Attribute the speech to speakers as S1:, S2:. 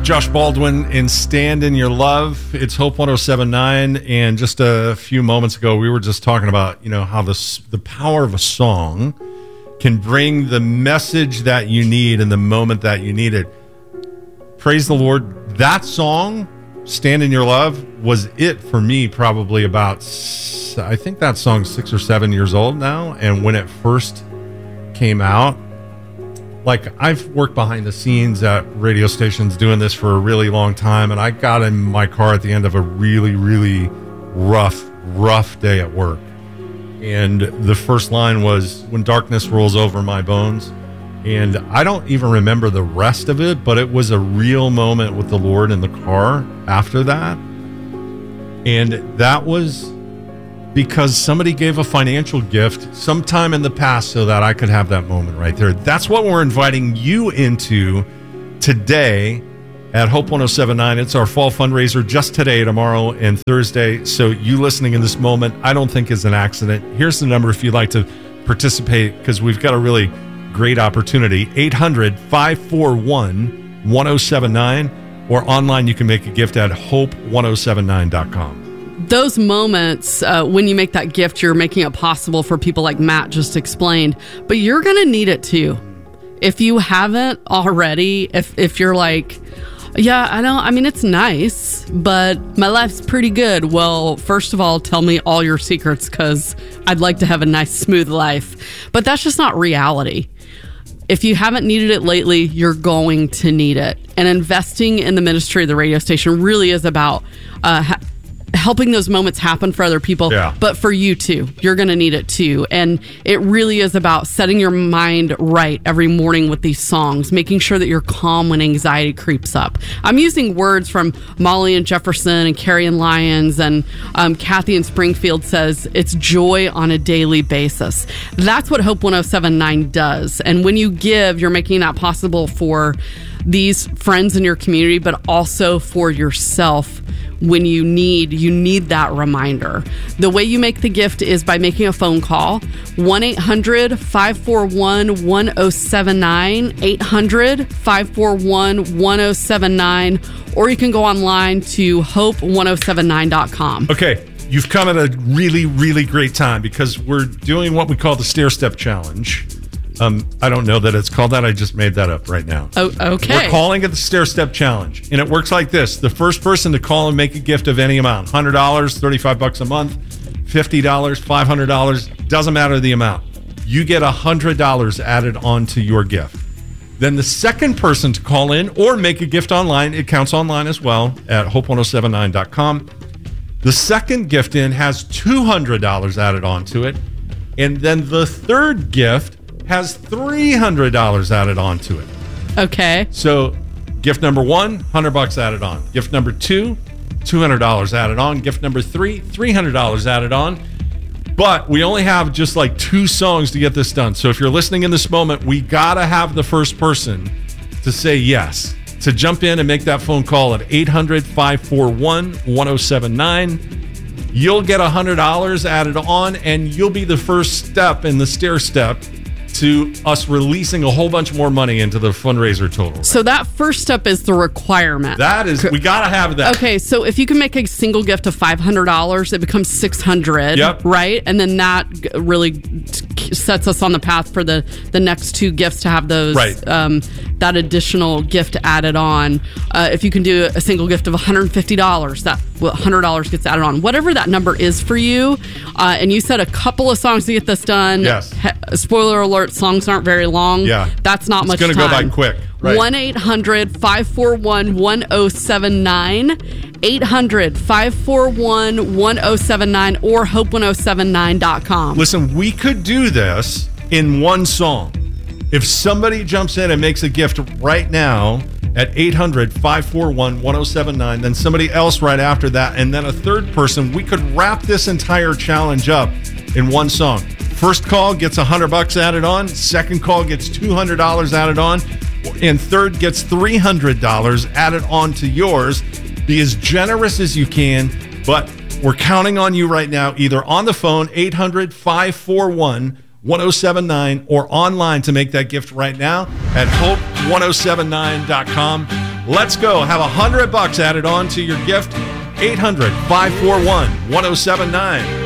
S1: Josh Baldwin in Stand in Your Love. It's Hope 107.9, and just a few moments ago we were just talking about, how the power of a song can bring the message that you need in the moment that you need it. Praise the Lord. That song, Stand in Your Love, was it for me probably about, I think that song's 6 or 7 years old now, and when it first came out, I've worked behind the scenes at radio stations doing this for a really long time, and I got in my car at the end of a really, really rough day at work. And the first line was, "When darkness rolls over my bones." And I don't even remember the rest of it, but it was a real moment with the Lord in the car after that. And that was because somebody gave a financial gift sometime in the past so that I could have that moment right there. That's what we're inviting you into today at Hope 107.9. It's our fall fundraiser just today, tomorrow, and Thursday. So you listening in this moment, I don't think is an accident. Here's the number if you'd like to participate, because we've got a really great opportunity. 800-541-1079, or online you can make a gift at hope1079.com.
S2: Those moments when you make that gift, you're making it possible for people like Matt just explained, but you're going to need it too. If you haven't already, if you're like, yeah, it's nice, but my life's pretty good. Well, first of all, tell me all your secrets, because I'd like to have a nice, smooth life. But that's just not reality. If you haven't needed it lately, you're going to need it. And investing in the ministry of the radio station really is about helping those moments happen for other people, but for you too. You're going to need it too. And it really is about setting your mind right every morning with these songs, making sure that you're calm when anxiety creeps up. I'm using words from Molly and Jefferson and Carrie and Lyons, and Kathy in Springfield says it's joy on a daily basis. That's what Hope 107.9 does. And when you give, you're making that possible for these friends in your community, but also for yourself. When you need that reminder. The way you make the gift is by making a phone call, 1-800-541-1079, 800-541-1079, or you can go online to hope1079.com.
S1: Okay, you've come at a really, really great time, because we're doing what we call the Stair Step Challenge. I don't know that it's called that. I just made that up right now.
S2: Oh, okay.
S1: We're calling it the Stair Step Challenge, and it works like this. The first person to call and make a gift of any amount, $100, $35 a month, $50, $500, doesn't matter the amount. You get $100 added onto your gift. Then the second person to call in or make a gift online, it counts online as well, at hope1079.com. The second gift in has $200 added onto it, and then the third gift has $300 added onto it.
S2: Okay.
S1: So gift number 1, $100 added on. Gift number 2, $200 added on. Gift number 3, $300 added on. But we only have just 2 songs to get this done. So if you're listening in this moment, we got to have the first person to say yes, to jump in and make that phone call at 800-541-1079. You'll get $100 added on, and you'll be the first step in the stair step to us releasing a whole bunch more money into the fundraiser total.
S2: So that first step is the requirement.
S1: That is, we got to have that.
S2: Okay, so if you can make a single gift of $500, it becomes $600,
S1: yep.
S2: Right? And then that really sets us on the path for the next 2 gifts to have those,
S1: right.
S2: That additional gift added on. If you can do a single gift of $150, that $100 gets added on. Whatever that number is for you, and you said a couple of songs to get this done.
S1: Yes.
S2: Spoiler alert, songs aren't very long.
S1: Yeah.
S2: That's not much time.
S1: It's going to go by quick. Right.
S2: 1-800-541-1079, 800-541-1079, or hope1079.com.
S1: Listen, we could do this in one song. If somebody jumps in and makes a gift right now at 800-541-1079, then somebody else right after that, and then a third person, we could wrap this entire challenge up in one song. First call gets $100 added on. Second call gets $200 added on. And third gets $300 added on to yours. Be as generous as you can, but we're counting on you right now, either on the phone, 800-541-1079, or online to make that gift right now at hope1079.com. Let's go. Have $100 added on to your gift. 800-541-1079.